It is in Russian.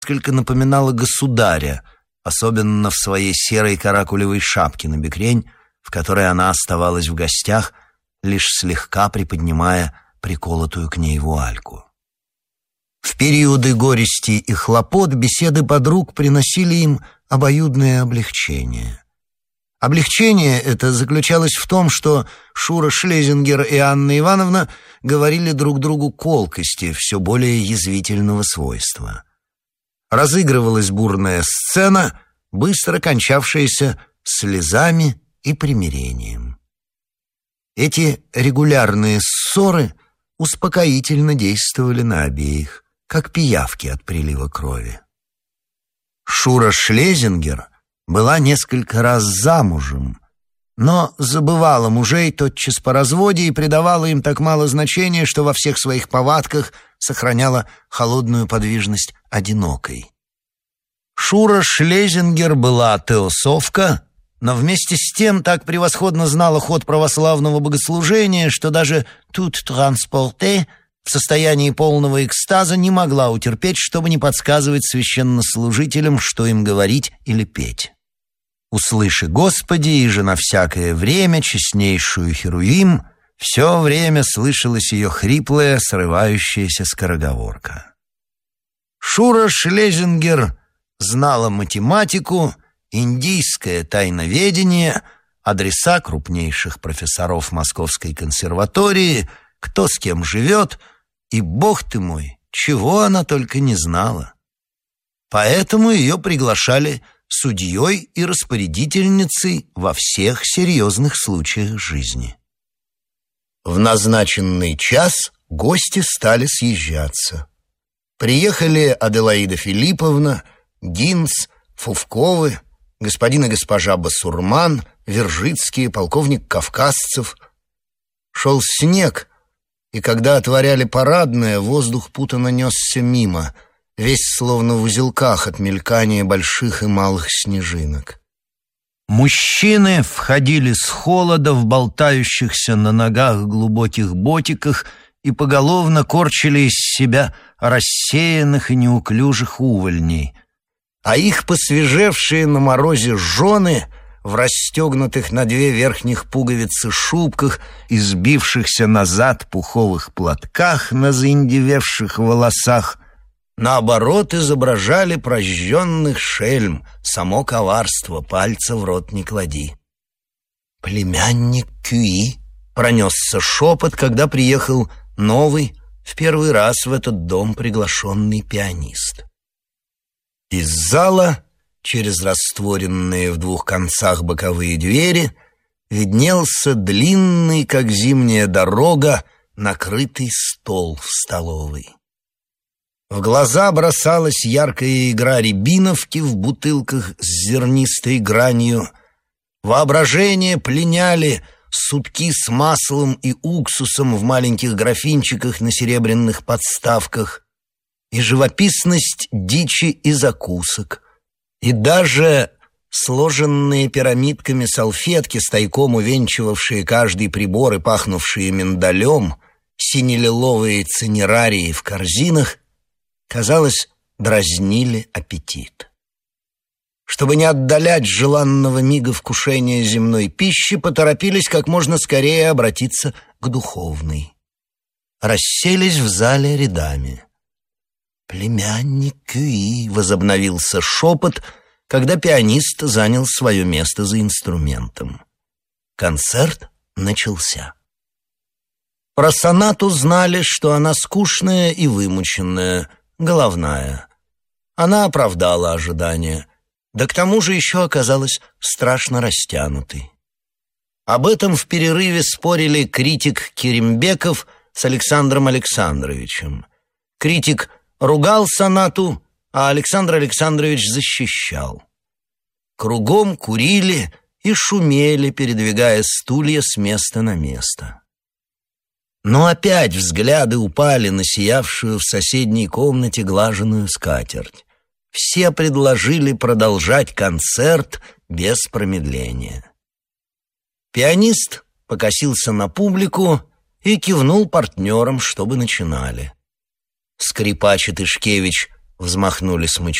несколько напоминала государя, особенно в своей серой каракулевой шапке на бекрень, в которой она оставалась в гостях, лишь слегка приподнимая приколотую к ней вуальку. В периоды горести и хлопот беседы подруг приносили им обоюдное облегчение. Облегчение это заключалось в том, что Шура Шлезингер и Анна Ивановна говорили друг другу колкости все более язвительного свойства. Разыгрывалась бурная сцена, быстро кончавшаяся слезами и примирением. Эти регулярные ссоры успокоительно действовали на обеих, как пиявки от прилива крови. Шура Шлезингер была несколько раз замужем, но забывала мужей тотчас по разводе и придавала им так мало значения, что во всех своих повадках сохраняла холодную подвижность одинокой. Шура Шлезингер была теософка, но вместе с тем так превосходно знала ход православного богослужения, что даже «тут транспорте» в состоянии полного экстаза не могла утерпеть, чтобы не подсказывать священнослужителям, что им говорить или петь. «Услыши, Господи, и же на всякое время честнейшую Херувим», все время слышалась ее хриплая, срывающаяся скороговорка. Шура Шлезингер знала математику, индийское тайноведение, адреса крупнейших профессоров Московской консерватории, кто с кем живет, и, бог ты мой, чего она только не знала. Поэтому ее приглашали судьей и распорядительницей во всех серьезных случаях жизни. В назначенный час гости стали съезжаться. Приехали Аделаида Филипповна, Гинц, Фувковы, господин и госпожа Басурман, Вержицкие, полковник Кавказцев. Шел снег, и когда отворяли парадное, воздух путанно несся мимо, весь словно в узелках от мелькания больших и малых снежинок. Мужчины входили с холода в болтающихся на ногах глубоких ботиках и поголовно корчили из себя рассеянных и неуклюжих увольней, а их посвежевшие на морозе жены в расстегнутых на 2 верхних пуговицы шубках и сбившихся назад пуховых платках на заиндевевших волосах наоборот изображали прожженных шельм, само коварство, пальца в рот не клади. «Племянник Кюи», — пронесся шепот, когда приехал новый, в первый раз в этот дом приглашенный пианист. Из зала, через растворенные в 2 концах боковые двери, виднелся длинный, как зимняя дорога, накрытый стол в столовой. В глаза бросалась яркая игра рябиновки в бутылках с зернистой гранью. Воображение пленяли супки с маслом и уксусом в маленьких графинчиках на серебряных подставках, и живописность дичи и закусок, и даже сложенные пирамидками салфетки, с тайком увенчивавшие каждый прибор и пахнувшие миндалем, сине-лиловые цинерарии в корзинах, казалось, дразнили аппетит. Чтобы не отдалять желанного мига вкушения земной пищи, поторопились как можно скорее обратиться к духовной. Расселись в зале рядами. «Племянник Кюи», — возобновился шепот, когда пианист занял свое место за инструментом. Концерт начался. Про сонату знали, что она скучная и вымученная, головная. Она оправдала ожидания, да к тому же еще оказалась страшно растянутой. Об этом в перерыве спорили критик Керимбеков с Александром Александровичем. Критик ругал сонату, а Александр Александрович защищал. Кругом курили и шумели, передвигая стулья с места на место. Но опять взгляды упали на сиявшую в соседней комнате глаженую скатерть. Все предложили продолжать концерт без промедления. Пианист покосился на публику и кивнул партнерам, чтобы начинали. Скрипач и Тышкевич взмахнули смычком.